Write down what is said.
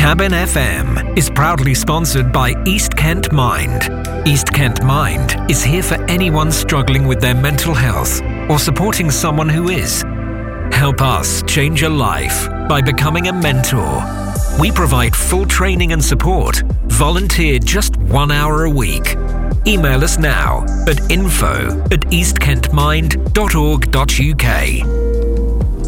Cabin FM is proudly sponsored by East Kent Mind. East Kent Mind is here for anyone struggling with their mental health or supporting someone who is. Help us change a life by becoming a mentor. We provide full training and support. Volunteer just 1 hour a week. Email us now at info@eastkentmind.org.uk.